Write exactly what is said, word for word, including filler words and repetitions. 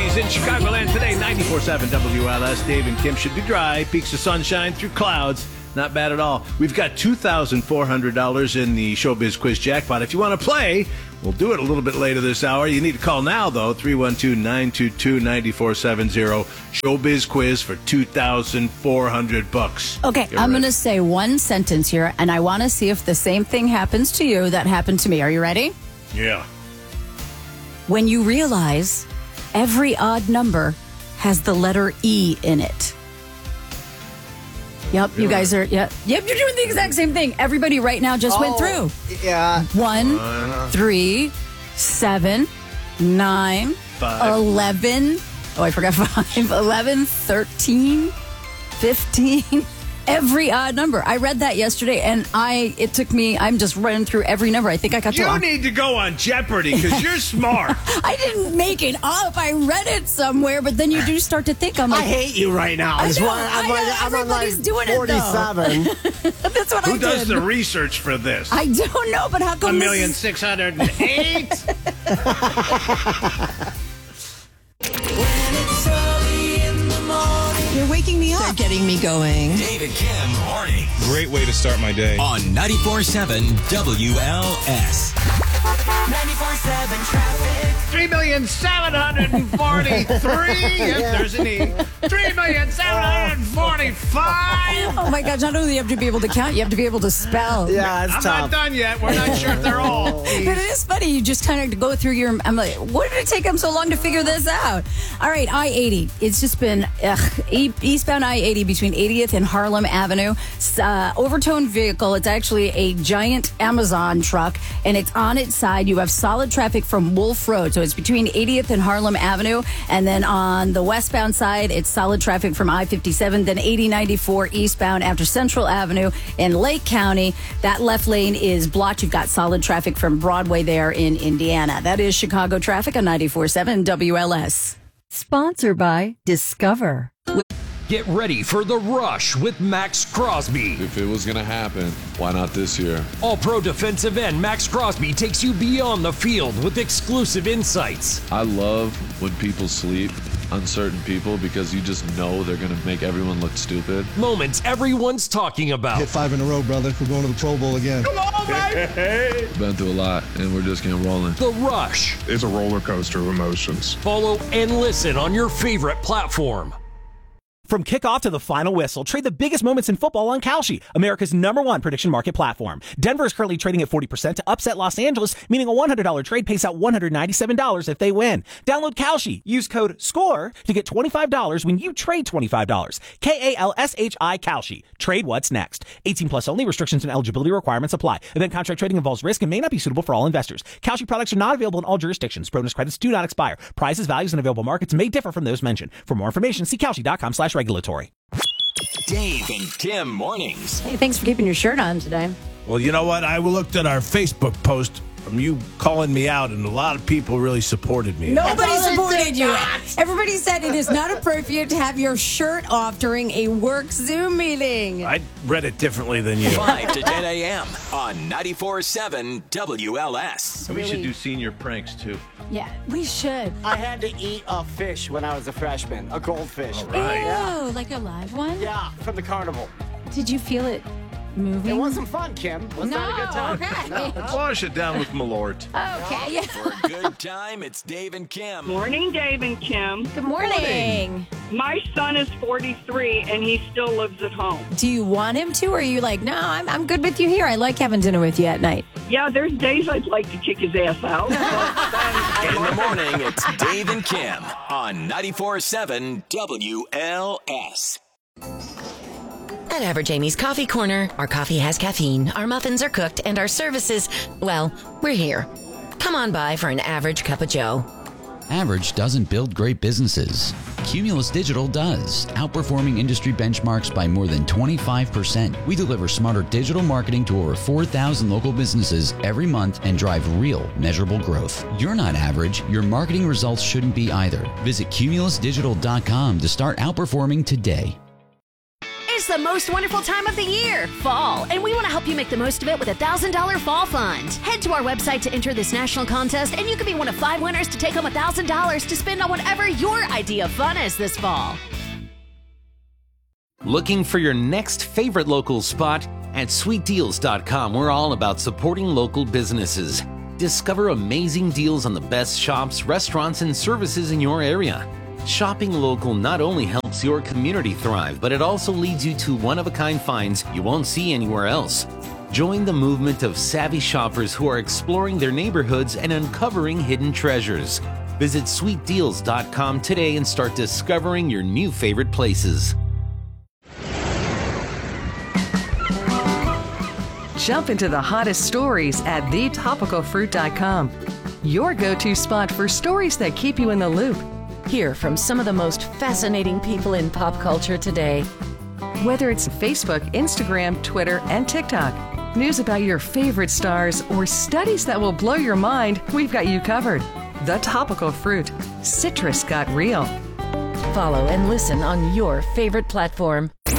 forties in Chicagoland today. ninety-four point seven W L S. Dave and Kim should be dry. Peaks of sunshine through clouds. Not bad at all. We've got two thousand four hundred dollars in the Showbiz Quiz jackpot. If you want to play, we'll do it a little bit later this hour. You need to call now, though. three one two, nine two two, nine four seven zero. Showbiz Quiz for two thousand four hundred bucks. Okay, Get I'm going to say one sentence here, and I want to see if the same thing happens to you that happened to me. Are you ready? Yeah. When you realize every odd number has the letter E in it. Yep, you guys are, yep, yep, you're doing the exact same thing. Everybody right now just oh, went through. Yeah. One, uh, three, seven, nine, five. eleven. Oh, I forgot five. eleven, thirteen, fifteen. Every odd number. I read that yesterday, and I it took me, I'm just running through every number. I think I got You to need to go on Jeopardy because you're smart. I didn't make it up. I read it somewhere, but then you do start to think. I'm like, I hate you right now. I know, why I'm I know, like, I'm everybody's like doing forty-seven. it, though. That's what Who I did. Who does the research for this? I don't know, but how come A this million is- six hundred and eight? You're waking me up. They're getting me going. Dave and Kim morning. Great way to start my day. On ninety-four point seven W L S. ninety-four point seven traffic. three million seven hundred forty-three. Yes, there's an E. three million seven hundred forty-five. Oh my gosh, not only do you have to be able to count, you have to be able to spell. Yeah, it's I'm tough. not done yet. We're not sure if they're all E's. But it is funny. You just kind of go through your. I'm like, what did it take them so long to figure this out? All right, I eighty. It's just been ugh, e- eastbound I eighty between eightieth and Harlem Avenue. Uh, overturned vehicle. It's actually a giant Amazon truck, and it's on its side. You have solid traffic from Wolf Road, so it's between eightieth and Harlem Avenue, and then on the westbound side, it's solid traffic from I fifty-seven, then eighty ninety-four eastbound after Central Avenue in Lake County. That left lane is blocked. You've got solid traffic from Broadway there in Indiana. That is Chicago traffic on ninety-four point seven W L S. Sponsored by Discover. Get ready for the rush with Max Crosby. If it was going to happen, why not this year? All-pro defensive end Max Crosby takes you beyond the field with exclusive insights. I love when people sleep on certain people because you just know they're going to make everyone look stupid. Moments everyone's talking about. Hit five in a row, brother. We're going to the Pro Bowl again. Come on, baby! Been through a lot, and we're just getting rolling. The Rush. It's a roller coaster of emotions. Follow and listen on your favorite platform. From kickoff to the final whistle, trade the biggest moments in football on Kalshi, America's number one prediction market platform. Denver is currently trading at forty percent to upset Los Angeles, meaning a one hundred dollars trade pays out one hundred ninety-seven dollars if they win. Download Kalshi. Use code SCORE to get twenty-five dollars when you trade twenty-five dollars. K A L S H I Kalshi. Trade what's next. eighteen plus only. Restrictions and eligibility requirements apply. Event contract trading involves risk and may not be suitable for all investors. Kalshi products are not available in all jurisdictions. Bonus credits do not expire. Prices, values, and available markets may differ from those mentioned. For more information, see Kalshi.com slash regulatory. Dave and Kim mornings. Hey, thanks for keeping your shirt on today. Well, you know what? I looked at our Facebook post from you calling me out, and a lot of people really supported me. Nobody supported you. Everybody said it is not appropriate to have your shirt off during a work Zoom meeting. I read it differently than you. five to ten a.m. on ninety-four point seven W L S. We really should do senior pranks, too. Yeah, we should. I had to eat a fish when I was a freshman, a goldfish. Right. Ew, Yeah. like a live one? Yeah, from the carnival. Did you feel it moving? It wasn't fun, Kim. Was no, not a good time. okay. Let's wash it down with Malort. Okay, yeah. For a good time, it's Dave and Kim. Morning, Dave and Kim. Good morning. My son is forty-three, and he still lives at home. Do you want him to, or are you like, no, I'm, I'm good with you here. I like having dinner with you at night. Yeah, there's days I'd like to kick his ass out. But In the morning, it's Dave and Kim on ninety-four point seven W L S. At Average Amy's Coffee Corner, our coffee has caffeine, our muffins are cooked, and our services, well, we're here. Come on by for an average cup of joe. Average doesn't build great businesses. Cumulus Digital does, outperforming industry benchmarks by more than twenty-five percent. We deliver smarter digital marketing to over four thousand local businesses every month and drive real, measurable growth. You're not average. Your marketing results shouldn't be either. Visit cumulus digital dot com to start outperforming today. It's the most wonderful time of the year, fall, and we want to help you make the most of it with a one thousand dollars Fall Fund. Head to our website to enter this national contest, and you could be one of five winners to take home one thousand dollars to spend on whatever your idea of fun is this fall. Looking for your next favorite local spot? At sweet deals dot com, we're all about supporting local businesses. Discover amazing deals on the best shops, restaurants, and services in your area. Shopping local not only helps your community thrive, but it also leads you to one-of-a-kind finds you won't see anywhere else. Join the movement of savvy shoppers who are exploring their neighborhoods and uncovering hidden treasures. Visit sweet deals dot com today and start discovering your new favorite places. Jump into the hottest stories at the topical fruit dot com. Your go-to spot for stories that keep you in the loop. Hear from some of the most fascinating people in pop culture today. Whether it's Facebook, Instagram, Twitter, and TikTok, news about your favorite stars, or studies that will blow your mind, we've got you covered. The Topical Fruit. Citrus got real. Follow and listen on your favorite platform.